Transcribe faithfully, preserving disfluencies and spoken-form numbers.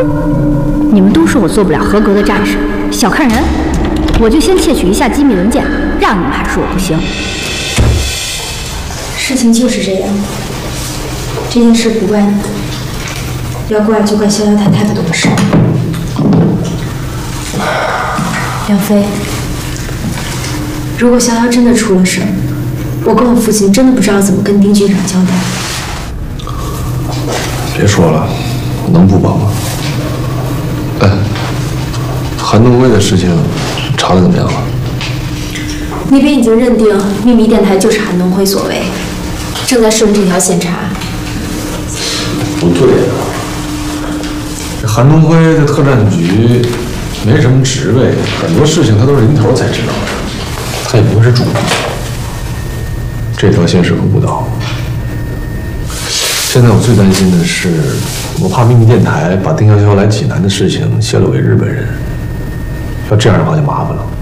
你们都说我做不了合格的战士，小看人，我就先窃取一下机密文件，让你们还说我不行。 事情就是这样，这件事不怪你，要怪就怪逍遥太太不懂事。梁飞，如果逍遥真的出了事，我跟我父亲真的不知道怎么跟丁局长交代。 别说了，我能不帮吗？哎，韩东辉的事情查的怎么样了？ 那边已经认定秘密电台就是韩东辉所为，正在顺这条线查。 不对呀、啊，这韩东辉在特战局没什么职位，很多事情他都是临头才知道的，他也不会是主谋。这条线是个误导。现在我最担心的是，我怕秘密电台把丁潇潇来济南的事情泄露给日本人，要这样的话就麻烦了。